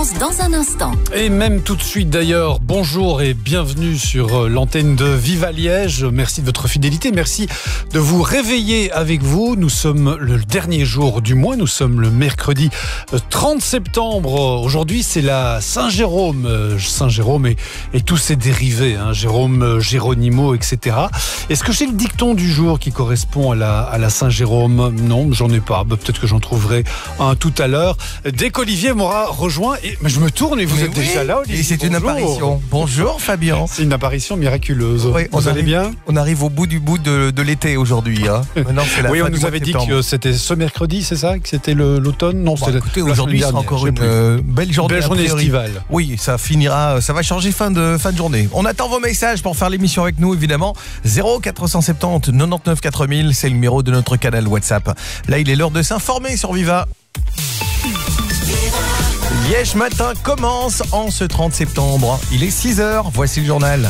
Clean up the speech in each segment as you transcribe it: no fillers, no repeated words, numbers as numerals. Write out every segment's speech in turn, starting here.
commence dans un instant. Et même tout de suite d'ailleurs, bonjour et bienvenue sur l'antenne de Viva Liège. Merci de votre fidélité, merci de vous réveiller avec vous. Nous sommes le dernier jour du mois, nous sommes le mercredi 30 septembre. Aujourd'hui c'est la Saint-Jérôme, Saint-Jérôme et tous ses dérivés, hein, Jérôme, Géronimo, etc. Est-ce que j'ai le dicton du jour qui correspond à la Saint-Jérôme? Non, j'en ai pas, peut-être que j'en trouverai un tout à l'heure. Dès qu'Olivier m'aura rejoint, mais je me tourne et vous êtes déjà là, Olivier. Et c'est une apparition. Bonjour Fabien. C'est une apparition miraculeuse. Oui, vous allez bien? On arrive au bout de l'été aujourd'hui. Hein. Maintenant, c'est la oui, fin on nous avait dit que c'était ce mercredi, c'est ça? Que c'était l'automne? Non, écoutez, aujourd'hui c'est encore une belle journée estivale. Oui, ça finira, ça va changer fin de journée. On attend vos messages pour faire l'émission avec nous, évidemment. 0470 99 4000, c'est le numéro de notre canal WhatsApp. Là, il est l'heure de s'informer sur Viva. Liège Matin commence en ce 30 septembre. Il est 6h, voici le journal.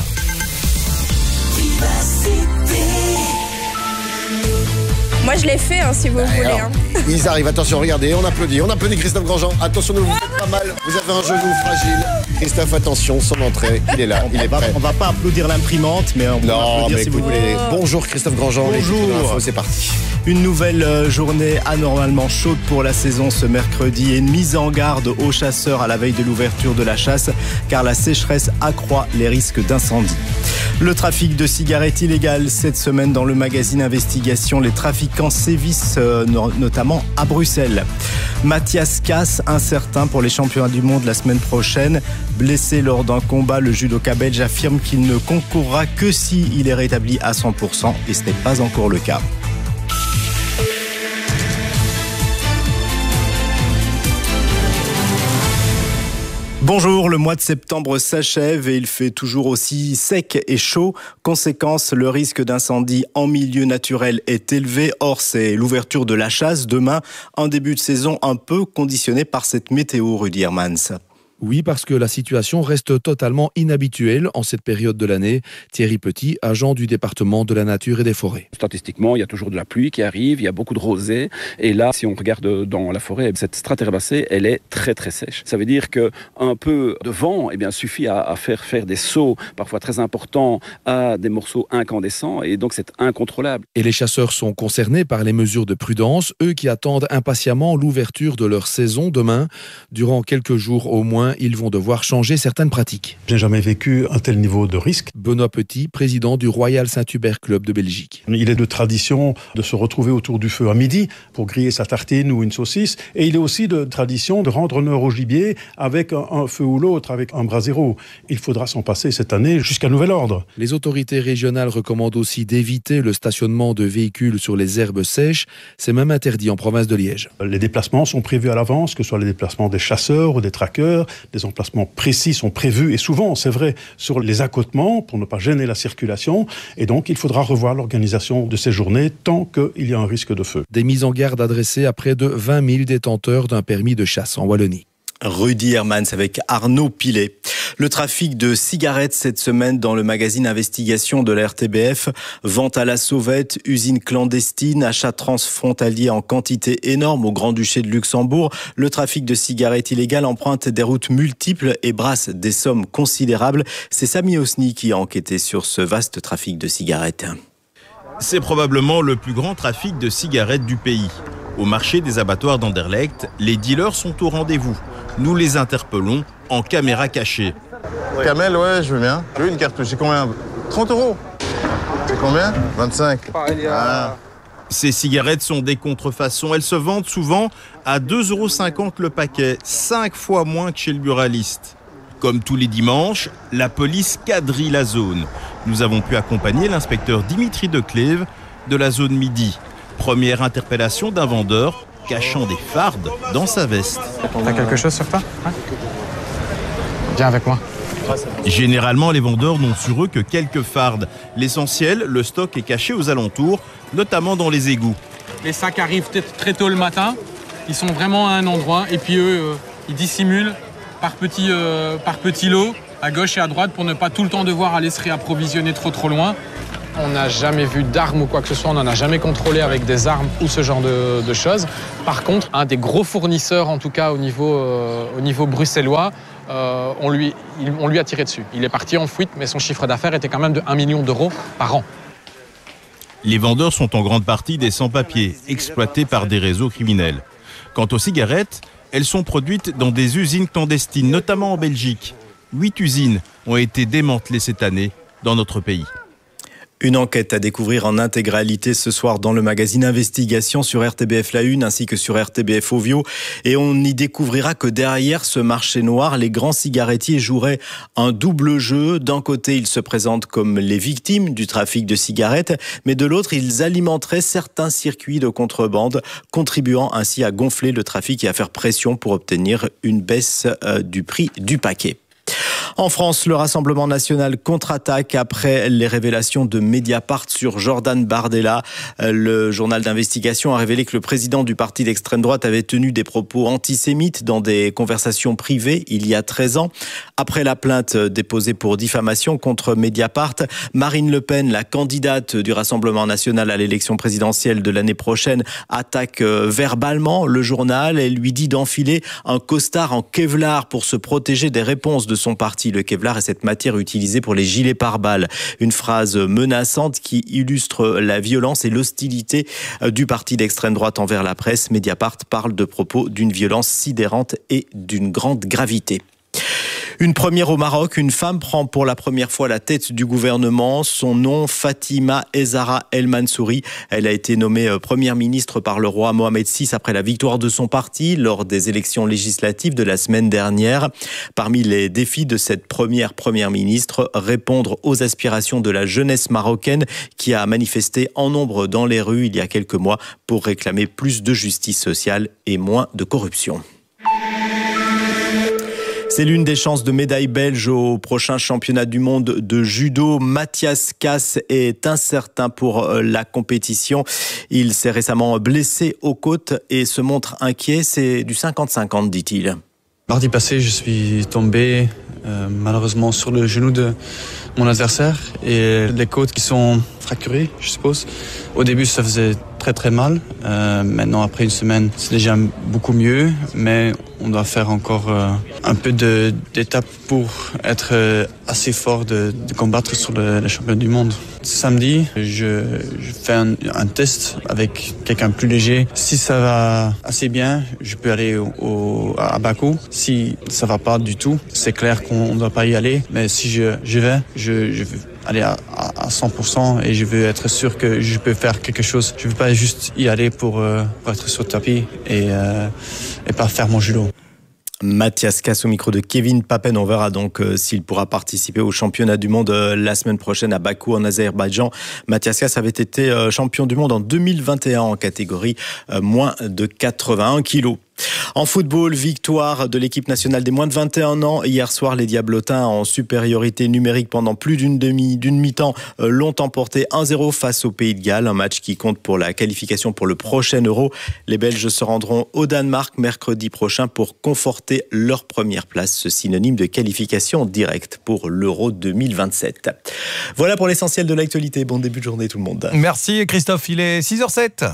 Moi je l'ai fait si vous voulez. Alors, ils arrivent, attention, regardez, on applaudit Christophe Grandjean. Attention, ne vous faites pas mal, vous avez un genou fragile. Christophe, attention, son entrée, il est là, il est prêt. On va pas applaudir l'imprimante, mais on va applaudir si vous voulez. Bonjour Christophe Grandjean, bonjour. C'est parti. Une nouvelle journée anormalement chaude pour la saison ce mercredi et une mise en garde aux chasseurs à la veille de l'ouverture de la chasse, car la sécheresse accroît les risques d'incendie. Le trafic de cigarettes illégales cette semaine dans le magazine Investigation. Les trafiquants sévissent notamment à Bruxelles. Mathias Casse, incertain pour les championnats du monde la semaine prochaine. Blessé lors d'un combat, le judoka belge affirme qu'il ne concourra que s'il est rétabli à 100% et ce n'est pas encore le cas. Bonjour, le mois de septembre s'achève et il fait toujours aussi sec et chaud. Conséquence, le risque d'incendie en milieu naturel est élevé. Or, c'est l'ouverture de la chasse demain, un début de saison un peu conditionné par cette météo, Rudy Hermans. Oui, parce que la situation reste totalement inhabituelle en cette période de l'année. Thierry Petit, agent du département de la nature et des forêts. Statistiquement, il y a toujours de la pluie qui arrive, il y a beaucoup de rosée. Et là, si on regarde dans la forêt, cette strate herbacée, elle est très très sèche. Ça veut dire qu'un peu de vent suffit à faire des sauts, parfois très importants, à des morceaux incandescents. Et donc, c'est incontrôlable. Et les chasseurs sont concernés par les mesures de prudence, eux qui attendent impatiemment l'ouverture de leur saison demain. Durant quelques jours au moins, ils vont devoir changer certaines pratiques. J'ai jamais vécu un tel niveau de risque. Benoît Petit, président du Royal Saint-Hubert Club de Belgique. Il est de tradition de se retrouver autour du feu à midi pour griller sa tartine ou une saucisse. Et il est aussi de tradition de rendre honneur au gibier avec un feu ou l'autre, avec un brasero. Il faudra s'en passer cette année jusqu'à nouvel ordre. Les autorités régionales recommandent aussi d'éviter le stationnement de véhicules sur les herbes sèches. C'est même interdit en province de Liège. Les déplacements sont prévus à l'avance, que ce soit les déplacements des chasseurs ou des traqueurs. Des emplacements précis sont prévus et souvent, c'est vrai, sur les accotements pour ne pas gêner la circulation. Et donc, il faudra revoir l'organisation de ces journées tant qu'il y a un risque de feu. Des mises en garde adressées à près de 20 000 détenteurs d'un permis de chasse en Wallonie. Rudy Hermans avec Arnaud Pilet. Le trafic de cigarettes cette semaine dans le magazine Investigation de la RTBF. Vente à la sauvette, usine clandestine, achat transfrontalier en quantité énorme au Grand-Duché de Luxembourg. Le trafic de cigarettes illégales emprunte des routes multiples et brasse des sommes considérables. C'est Samy Osni qui a enquêté sur ce vaste trafic de cigarettes. C'est probablement le plus grand trafic de cigarettes du pays. Au marché des abattoirs d'Anderlecht, les dealers sont au rendez-vous. Nous les interpellons en caméra cachée. Camel, ouais, je veux bien. Je veux une cartouche. C'est combien? 30 €. C'est combien? 25. Ces cigarettes sont des contrefaçons. Elles se vendent souvent à 2,50 € le paquet, 5 fois moins que chez le buraliste. Comme tous les dimanches, la police quadrille la zone. Nous avons pu accompagner l'inspecteur Dimitri Declève de la zone Midi. Première interpellation d'un vendeur cachant des fardes dans sa veste. T'as quelque chose sur toi? Viens avec moi. Généralement, les vendeurs n'ont sur eux que quelques fardes. L'essentiel, le stock est caché aux alentours, notamment dans les égouts. Les sacs arrivent très tôt le matin. Ils sont vraiment à un endroit et puis eux, ils dissimulent par petits lots à gauche et à droite pour ne pas tout le temps devoir aller se réapprovisionner trop loin. On n'a jamais vu d'armes ou quoi que ce soit, on n'en a jamais contrôlé avec des armes ou ce genre de choses. Par contre, un des gros fournisseurs, en tout cas au niveau bruxellois, on lui a tiré dessus. Il est parti en fuite, mais son chiffre d'affaires était quand même de 1 million d'euros par an. Les vendeurs sont en grande partie des sans-papiers, exploités par des réseaux criminels. Quant aux cigarettes, elles sont produites dans des usines clandestines, notamment en Belgique. 8 usines ont été démantelées cette année dans notre pays. Une enquête à découvrir en intégralité ce soir dans le magazine Investigation sur RTBF La Une ainsi que sur RTBF Ovio. Et on y découvrira que derrière ce marché noir, les grands cigarettiers joueraient un double jeu. D'un côté, ils se présentent comme les victimes du trafic de cigarettes, mais de l'autre, ils alimenteraient certains circuits de contrebande, contribuant ainsi à gonfler le trafic et à faire pression pour obtenir une baisse du prix du paquet. En France, le Rassemblement national contre-attaque après les révélations de Mediapart sur Jordan Bardella. Le journal d'investigation a révélé que le président du parti d'extrême droite avait tenu des propos antisémites dans des conversations privées il y a 13 ans. Après la plainte déposée pour diffamation contre Mediapart, Marine Le Pen, la candidate du Rassemblement national à l'élection présidentielle de l'année prochaine, attaque verbalement le journal et lui dit d'enfiler un costard en Kevlar pour se protéger des réponses de son parti. Le Kevlar est cette matière utilisée pour les gilets pare-balles. Une phrase menaçante qui illustre la violence et l'hostilité du parti d'extrême droite envers la presse. Mediapart parle de propos d'une violence sidérante et d'une grande gravité. Une première au Maroc, une femme prend pour la première fois la tête du gouvernement. Son nom, Fatima Ezzara El Mansouri. Elle a été nommée première ministre par le roi Mohamed VI après la victoire de son parti lors des élections législatives de la semaine dernière. Parmi les défis de cette première ministre, répondre aux aspirations de la jeunesse marocaine qui a manifesté en nombre dans les rues il y a quelques mois pour réclamer plus de justice sociale et moins de corruption. C'est l'une des chances de médaille belge au prochain championnat du monde de judo. Mathias Casse est incertain pour la compétition. Il s'est récemment blessé aux côtes et se montre inquiet. C'est du 50-50, dit-il. Mardi passé, je suis tombé malheureusement sur le genou de mon adversaire et les côtes qui sont fracturées, je suppose. Au début, ça faisait très très mal. Maintenant, après une semaine, c'est déjà beaucoup mieux, mais on doit faire encore un peu d'étapes pour être assez fort de combattre sur le championnat du monde. Samedi, je fais un test avec quelqu'un plus léger. Si ça va assez bien, je peux aller à Bakou. Si ça va pas du tout, c'est clair qu'on ne doit pas y aller. Mais si je vais, je vais aller à 100% et je veux être sûr que je peux faire quelque chose. Je ne veux pas juste y aller pour être sur le tapis et pas faire mon judo. Mathias Casse au micro de Kevin Papen. On verra donc s'il pourra participer au championnat du monde la semaine prochaine à Bakou en Azerbaïdjan. Mathias Casse avait été champion du monde en 2021 en catégorie moins de 81 kilos. En football, victoire de l'équipe nationale des moins de 21 ans. Hier soir, les Diablotins, en supériorité numérique pendant plus d'une mi-temps, l'ont emporté 1-0 face au Pays de Galles. Un match qui compte pour la qualification pour le prochain Euro. Les Belges se rendront au Danemark mercredi prochain pour conforter leur première place, synonyme de qualification directe pour l'Euro 2027. Voilà pour l'essentiel de l'actualité. Bon début de journée tout le monde. Merci Christophe, il est 6h07.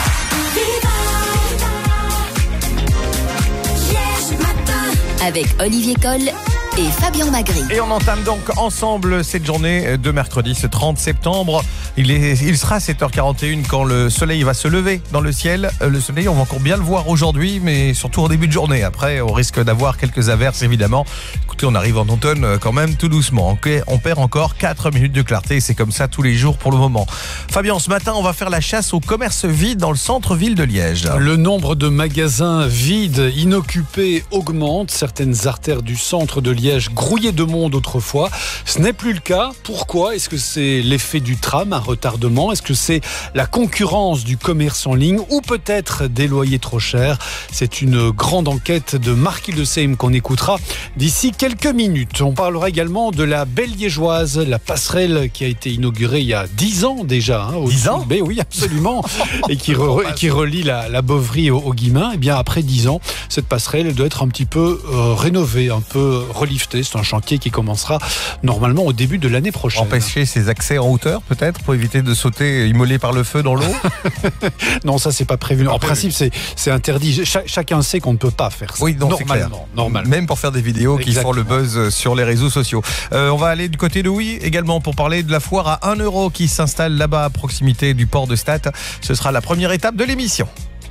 Avec Olivier Coll et Fabien Magri. Et on entame donc ensemble cette journée de mercredi, ce 30 septembre. Il sera 7h41 quand le soleil va se lever dans le ciel. Le soleil, on va encore bien le voir aujourd'hui, mais surtout au début de journée. Après, on risque d'avoir quelques averses, évidemment. Écoutez, on arrive en automne quand même tout doucement. Okay, on perd encore 4 minutes de clarté. C'est comme ça tous les jours pour le moment. Fabien, ce matin, on va faire la chasse au commerce vide dans le centre-ville de Liège. Le nombre de magasins vides, inoccupés augmente. Certaines artères du centre de Liège grouillaient de monde autrefois. Ce n'est plus le cas. Pourquoi ? Est-ce que c'est l'effet du tram, un retardement ? Est-ce que c'est la concurrence du commerce en ligne ou peut-être des loyers trop chers ? C'est une grande enquête de Marc Hildesheim qu'on écoutera d'ici quelques minutes. On parlera également de la Belle Liégeoise, la passerelle qui a été inaugurée il y a 10 ans déjà. 10 ans ? Oui, absolument. Et qui relie la Boverie au Guillemin. Et bien après 10 ans, cette passerelle doit être un petit peu rénovée, un peu reliée relifter. C'est un chantier qui commencera normalement au début de l'année prochaine. Empêcher ces accès en hauteur, peut-être, pour éviter de sauter immolé par le feu dans l'eau. Non, ça, c'est pas prévu. En principe, c'est interdit. Chacun sait qu'on ne peut pas faire ça. Oui, donc c'est clair. Normalement. Même pour faire des vidéos qui font le buzz sur les réseaux sociaux. On va aller du côté de Oui également pour parler de la foire à 1 euro qui s'installe là-bas à proximité du port de Stade. Ce sera la première étape de l'émission.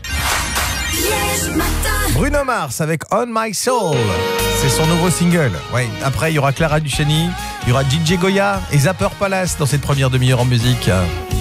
Bruno Mars avec On My Soul. C'est son nouveau single. Ouais. Après, il y aura Clara Luciani, il y aura DJ Goya et Zapper Palace dans cette première demi-heure en musique.